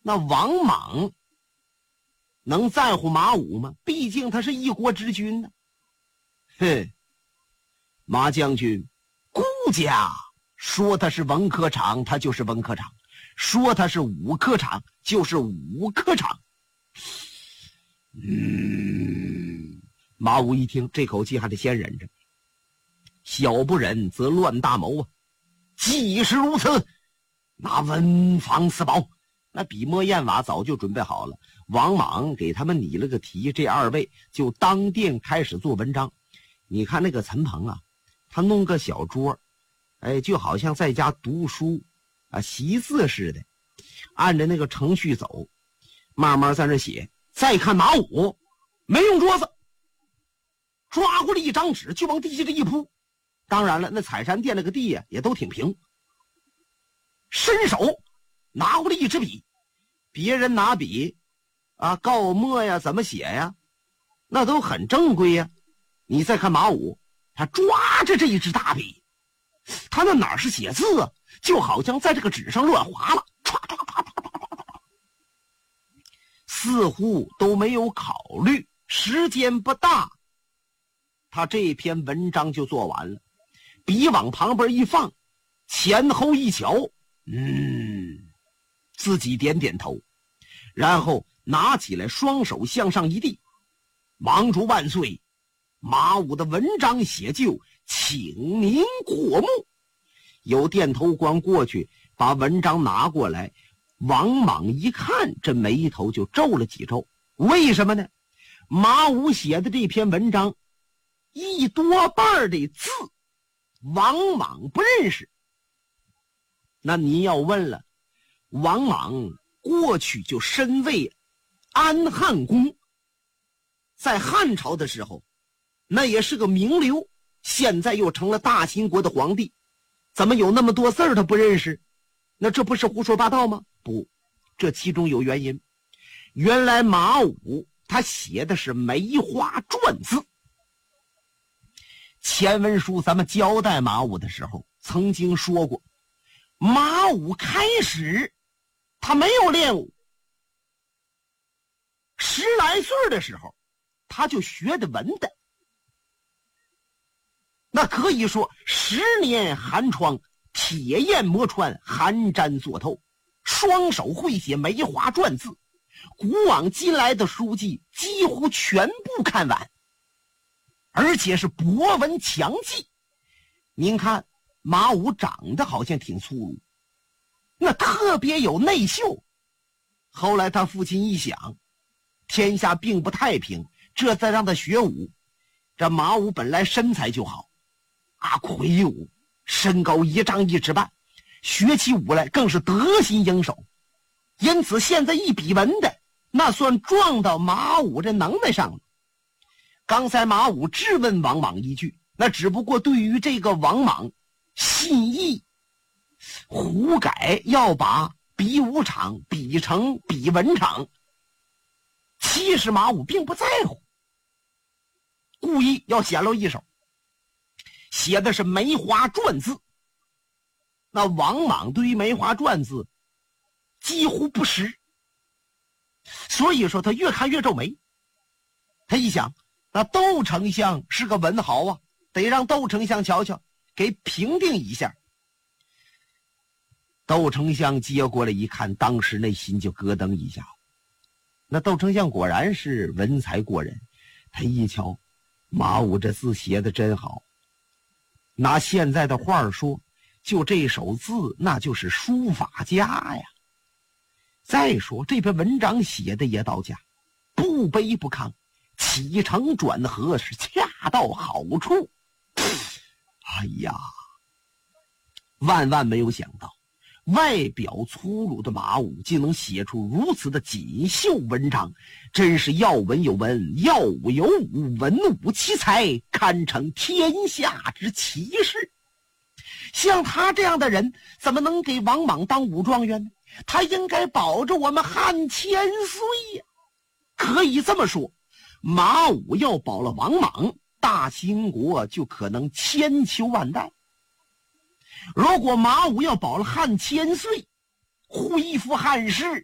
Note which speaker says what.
Speaker 1: 那王莽能在乎马武吗？毕竟他是一国之君呢。哼，马将军，顾家说他是文科场，他就是文科场；说他是武科场，就是武科场。马武一听，这口气还得先忍着。小不忍则乱大谋啊！既是如此，那文房四宝，那笔墨砚瓦早就准备好了。王莽给他们拟了个题，这二位就当殿开始做文章。你看那个陈鹏啊，他弄个小桌，就好像在家读书啊习字似的，按着那个程序走，慢慢在那写。再看马武，没用桌子，抓过来一张纸就往地下这一铺。当然了，那采山殿那个地也都挺平。伸手拿过来一支笔，别人拿笔告墨呀，怎么写呀，那都很正规呀。你再看马武，他抓着这一支大笔，他那哪是写字啊，就好像在这个纸上乱划了，似乎都没有考虑，时间不大，他这篇文章就做完了。笔往旁边一放，前后一瞧，自己点点头，然后拿起来，双手向上一递：“盟主万岁！马武的文章写就，请您过目。”有电头官过去把文章拿过来，王莽一看，这眉头就皱了几皱。为什么呢？马武写的这篇文章一多半的字王莽不认识。那你要问了，王莽过去就身为安汉公，在汉朝的时候那也是个名流，现在又成了大秦国的皇帝，怎么有那么多字他不认识？那这不是胡说八道吗？不，这其中有原因。原来马武他写的是梅花篆字。前文书咱们交代马武的时候曾经说过，马武开始他没有练武，10来岁的时候他就学的文的。那可以说10年寒窗，铁砚磨穿，寒毡作透，双手会写梅花篆字，古往今来的书籍几乎全部看完，而且是博闻强记。您看马武长得好像挺粗鲁，那特别有内秀。后来他父亲一想，天下并不太平，这再让他学武。这马武本来身材就好魁梧，身高1丈1尺半，学起武来更是得心应手。因此现在一比文的，那算撞到马武这能耐上了。刚才马武质问王莽一句，那只不过对于这个王莽心意胡改，要把比武场比成比文场。其实马武并不在乎，故意要显露一手，写的是梅花篆字。那王莽对于梅花篆字几乎不识，所以说他越看越皱眉。他一想，那窦丞相是个文豪啊，得让窦丞相瞧瞧，给评定一下。窦丞相接过来一看，当时那心就咯噔一下。那窦丞相果然是文才过人，他一瞧，马武这字写的真好，拿现在的话说，就这手字那就是书法家呀。再说这篇文章写的也到家，不卑不亢，起承转合是恰到好处。哎呀，万万没有想到，外表粗鲁的马武竟能写出如此的锦绣文章，真是要文有文，要武有武，文武奇才，堪称天下之奇士。像他这样的人，怎么能给王莽当武状元呢？他应该保着我们汉千岁呀！可以这么说，马武要保了王莽，大秦国就可能千秋万代。如果马武要保了汉千岁，恢复汉室，